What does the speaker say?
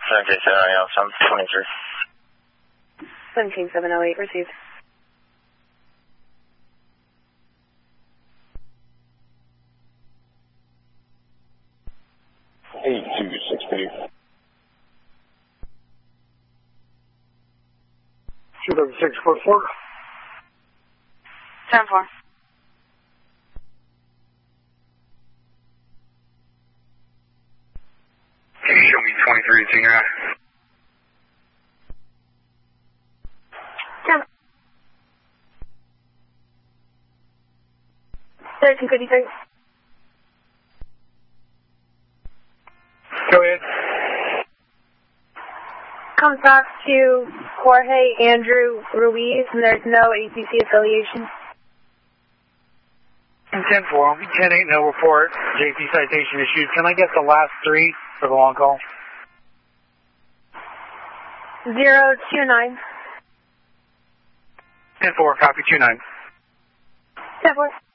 17708, 17708, received. Shoot over 644. 10-4. Can you show me 23 at Senior Ave? 1353. Go ahead. Comes back to Jorge Andrew Ruiz, and there's no ACC affiliation. 10-4, 10-8, no report. JP citation issued. Can I get the last three for the long call? 029. 10-4, copy 29. 10-4.